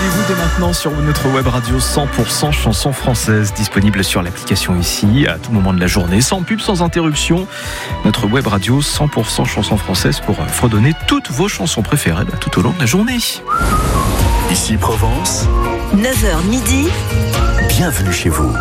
rendez-vous dès maintenant sur notre web radio 100% chansons françaises, disponible sur l'application ici, à tout moment de la journée, sans pub, sans interruption. Notre web radio 100% chansons françaises pour fredonner toutes vos chansons préférées tout au long de la journée. Ici Provence, 9h midi. Bienvenue chez vous.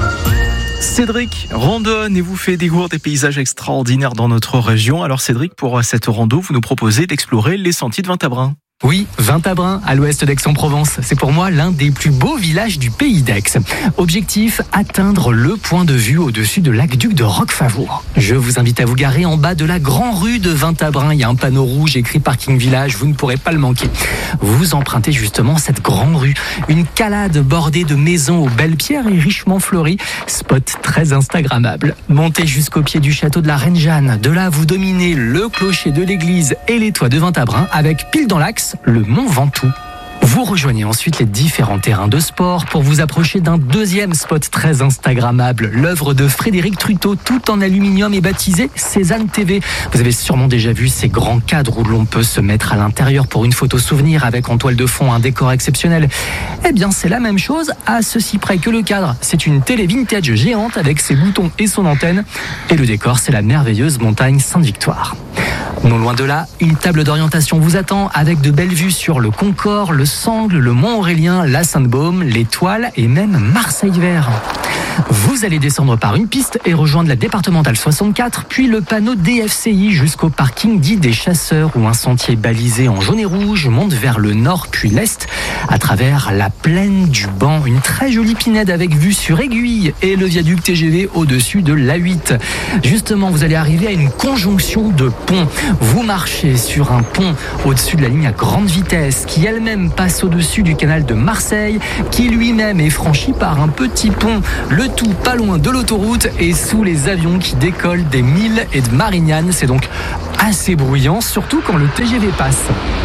Cédric randonne et vous fait découvrir des paysages extraordinaires dans notre région. Alors Cédric, pour cette rando, vous nous proposez d'explorer les sentiers de Vintabren. Oui, Vintabren, à l'ouest d'Aix-en-Provence. C'est pour moi l'un des plus beaux villages du pays d'Aix. Objectif, atteindre le point de vue au-dessus de l'aqueduc de Roquefavour. Je vous invite à vous garer en bas de la grande rue de Vintabren. Il y a un panneau rouge écrit Parking Village, vous ne pourrez pas le manquer. Vous empruntez justement cette grande rue. Une calade bordée de maisons aux belles pierres et richement fleuries. Spot très instagrammable. Montez jusqu'au pied du château de la Reine Jeanne. De là, vous dominez le clocher de l'église et les toits de Vintabren avec pile dans l'axe le Mont Ventoux. Vous rejoignez ensuite les différents terrains de sport pour vous approcher d'un deuxième spot très instagrammable, l'œuvre de Frédéric Truteau, tout en aluminium et baptisé Cézanne TV. Vous avez sûrement déjà vu ces grands cadres où l'on peut se mettre à l'intérieur pour une photo souvenir avec en toile de fond un décor exceptionnel. Eh bien, c'est la même chose à ceci près que le cadre. C'est une télé vintage géante avec ses boutons et son antenne. Et le décor, c'est la merveilleuse montagne Sainte-Victoire. Non loin de là, une table d'orientation vous attend avec de belles vues sur le Concorde, le Sangle, le Mont Aurélien, la Sainte-Baume, l'Étoile et même Marseille-Vert. Vous allez descendre par une piste et rejoindre la départementale 64, puis le panneau DFCI jusqu'au parking dit des Chasseurs où un sentier balisé en jaune et rouge monte vers le nord puis l'est à travers la plaine du Banc. Une très jolie pinède avec vue sur Aiguille et le viaduc TGV au-dessus de l'A8. Justement, vous allez arriver à une conjonction de ponts. Vous marchez sur un pont au-dessus de la ligne à grande vitesse qui elle-même passe au-dessus du canal de Marseille, qui lui-même est franchi par un petit pont. Le tout pas loin de l'autoroute et sous les avions qui décollent des Milles et de Marignane. C'est donc assez bruyant, surtout quand le TGV passe.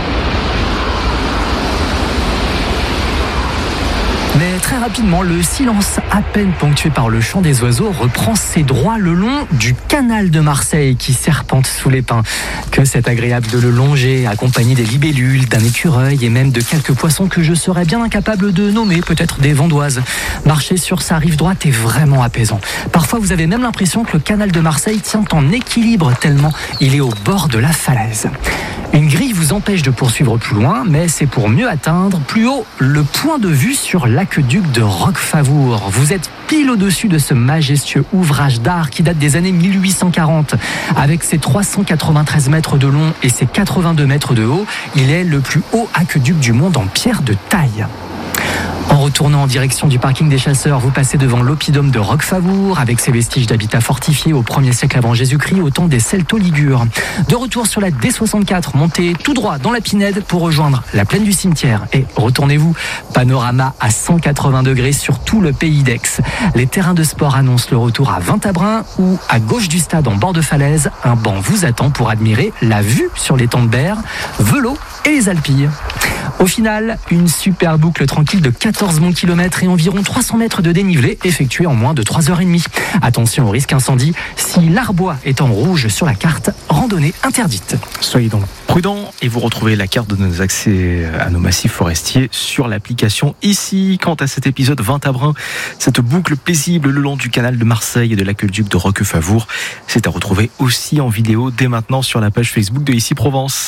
Mais très rapidement, le silence à peine ponctué par le chant des oiseaux reprend ses droits le long du canal de Marseille qui serpente sous les pins. Que c'est agréable de le longer, accompagné des libellules, d'un écureuil et même de quelques poissons que je serais bien incapable de nommer, peut-être des vandoises. Marcher sur sa rive droite est vraiment apaisant. Parfois, vous avez même l'impression que le canal de Marseille tient en équilibre tellement il est au bord de la falaise. Une grille vous empêche de poursuivre plus loin, mais c'est pour mieux atteindre plus haut le point de vue sur l'aqueduc de Roquefavour. Vous êtes pile au-dessus de ce majestueux ouvrage d'art qui date des années 1840. Avec ses 393 mètres de long et ses 82 mètres de haut, il est le plus haut aqueduc du monde en pierre de taille. En retournant en direction du parking des Chasseurs, vous passez devant l'oppidum de Roquefavour, avec ses vestiges d'habitat fortifié au 1er siècle avant Jésus-Christ, au temps des Celto-Ligures. De retour sur la D64, montez tout droit dans la Pinède pour rejoindre la plaine du cimetière. Et retournez-vous, panorama à 180 degrés sur tout le pays d'Aix. Les terrains de sport annoncent le retour à Vintabren, où, à gauche du stade, en bord de falaise, un banc vous attend pour admirer la vue sur l'étang de Berre, Velot et les Alpilles. Au final, une super boucle tranquille de 14 bons kilomètres et environ 300 mètres de dénivelé effectué en moins de 3h30. Attention au risque incendie, si l'Arbois est en rouge sur la carte, randonnée interdite. Soyez donc prudents et vous retrouvez la carte de nos accès à nos massifs forestiers sur l'application ici. Quant à cet épisode Vintabren, cette boucle paisible le long du canal de Marseille et de l'aqueduc de Roquefavour, c'est à retrouver aussi en vidéo dès maintenant sur la page Facebook de Ici Provence.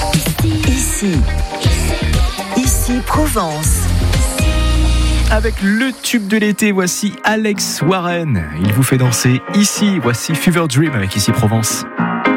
Ici Provence. Avec le tube de l'été, voici Alex Warren. Il vous fait danser ici. Voici Fever Dream avec Ici Provence.